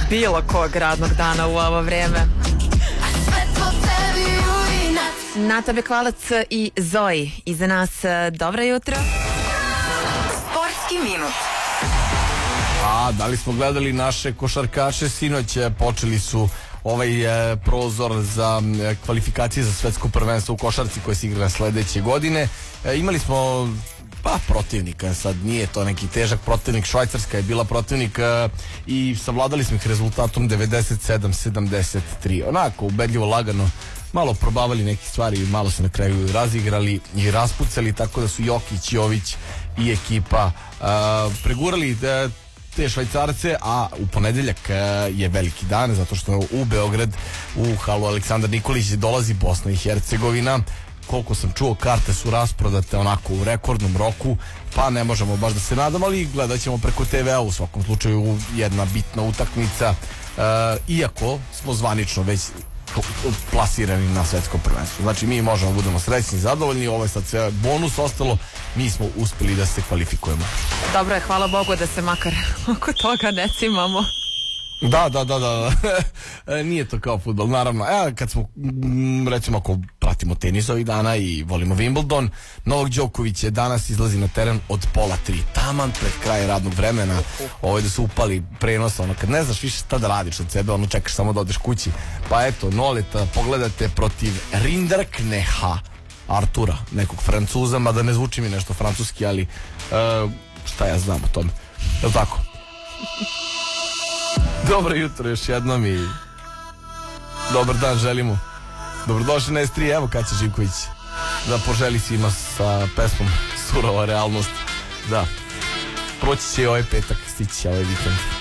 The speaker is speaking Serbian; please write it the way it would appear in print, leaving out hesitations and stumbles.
bilo kog radnog dana u ovo vrijeme. Nata Bekvalac i Zoji iza nas. Dobro jutro. Sportski minut. Da li smo gledali naše košarkaše? Sinoć počeli su ovaj prozor za kvalifikacije za svetsko prvenstvo u košarci koje se igra sledeće godine. Imali smo protivnika, sad nije to neki težak protivnik, Švajcarska je bila protivnik i savladali smo ih rezultatom 97-73, onako ubedljivo lagano, malo probavali neke stvari, malo se na kraju razigrali i raspucali, tako da su Jokić, Jović i ekipa pregurali te Švajcarce, a u ponedeljak je veliki dan, zato što u Beograd, u halu Aleksandar Nikolić dolazi Bosna i Hercegovina. Koliko sam čuo, karte su rasprodate onako u rekordnom roku, pa ne možemo baš da se nadamo, ali gledat ćemo preko TV-a, u svakom slučaju jedna bitna utakmica, iako smo zvanično već plasirani na svetskom prvenstvu. Znači mi možemo budemo srećni, zadovoljni, ovo je sad sve bonus ostalo, mi smo uspeli da se kvalifikujemo. Dobro je, hvala Bogu da se makar oko toga ne cimamo. Da. Nije to kao fudbal, naravno. Kad smo, recimo, ako pratimo tenis ovih dana i volimo Wimbledon, Novak Đoković je danas izlazi na teren od 2:30, taman pred kraj radnog vremena, da se upali prenosa, kad ne znaš više šta da radiš od sebe, čekaš samo da odeš kući. Pa eto, Noleta pogledate protiv Rinderkneha Artura, nekog Francuza, mada ne zvuči mi nešto francuski, ali šta ja znam o tome, je li tako? Dobro jutro još jednom i dobar dan želimo. Dobrodošli na S3, evo Kaća Živković da poželi svima sa pesmom Surova realnost. Da, proći će i ovaj petak, stići će ovaj vikend.